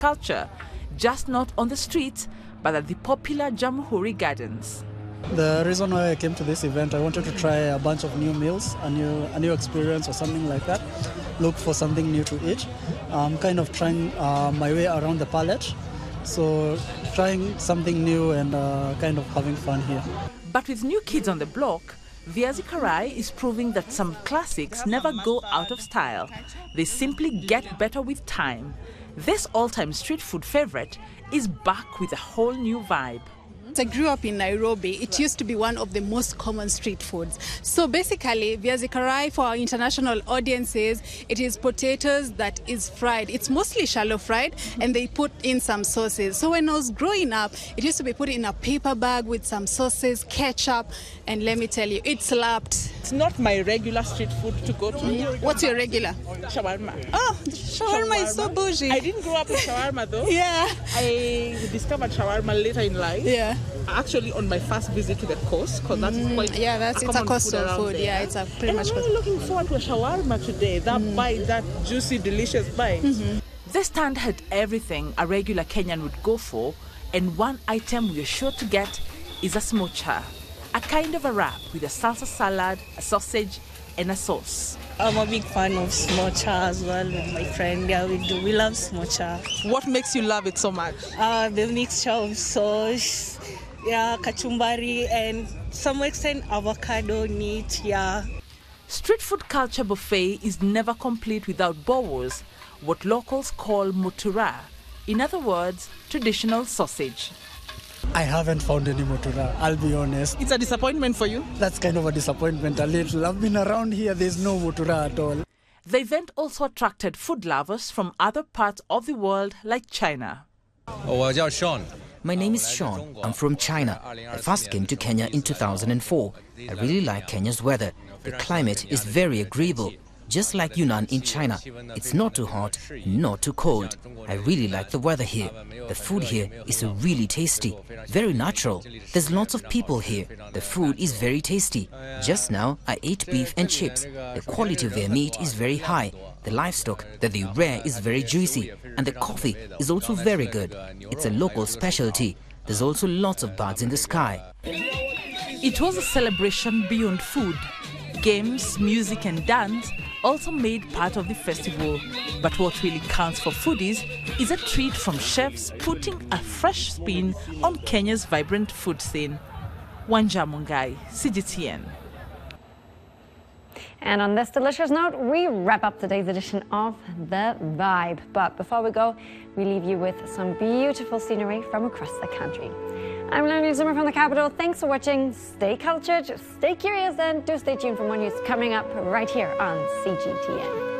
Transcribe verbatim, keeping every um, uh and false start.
culture, just not on the streets, but at the popular Jamhuri Gardens. The reason why I came to this event, I wanted to try a bunch of new meals, a new, a new experience or something like that. Look for something new to eat. I'm kind of trying uh, my way around the palette. So trying something new and uh, kind of having fun here. But with new kids on the block, Viazi Karai is proving that some classics never go out of style. They simply get better with time. This all-time street food favorite is back with a whole new vibe. I grew up in Nairobi. It used to be one of the most common street foods. So basically, Viazi Karai for our international audiences, it is potatoes that is fried. It's mostly shallow fried, and they put in some sauces. So when I was growing up, it used to be put in a paper bag with some sauces, ketchup, and let me tell you, it slapped. It's not my regular street food to go to. Mm. What's your regular? Shawarma. Oh, shawarma, shawarma is so bougie. I didn't grow up with shawarma though. Yeah. I discovered shawarma later in life. Yeah. Actually, on my first visit to the coast, because that's mm, quite yeah, that's a it's a coastal food. food. There. Yeah, it's a pretty and much. I'm really looking forward to a shawarma today. That mm. bite, that juicy, delicious bite. Mm-hmm. This stand had everything a regular Kenyan would go for, and one item we're sure to get is a smocha, a kind of a wrap with a salsa salad, a sausage, and a sauce. I'm a big fan of smocha as well with my friend. Yeah, we do. We love smocha. What makes you love it so much? Uh, the mixture of sauce, yeah, kachumbari, and some extent avocado meat, yeah. Street food culture buffet is never complete without bowos, what locals call mutura. In other words, traditional sausage. I haven't found any mutura, I'll be honest. It's a disappointment for you? That's kind of a disappointment a little. I've been around here, there's no mutura at all. The event also attracted food lovers from other parts of the world like China. My name is Sean. I'm from China. I first came to Kenya in two thousand four. I really like Kenya's weather. The climate is very agreeable. Just like Yunnan in China, it's not too hot, not too cold. I really like the weather here. The food here is really tasty, very natural. There's lots of people here. The food is very tasty. Just now, I ate beef and chips. The quality of their meat is very high. The livestock that they rear is very juicy. And the coffee is also very good. It's a local specialty. There's also lots of birds in the sky. It was a celebration beyond food. Games, music and dance also made part of the festival. But what really counts for foodies is a treat from chefs putting a fresh spin on Kenya's vibrant food scene. Wanja Mungai, C G T N. And on this delicious note, we wrap up today's edition of The Vibe. But before we go, we leave you with some beautiful scenery from across the country. I'm Leonie Zimmer from the Capital. Thanks for watching. Stay cultured, stay curious, and do stay tuned for more news coming up right here on C G T N.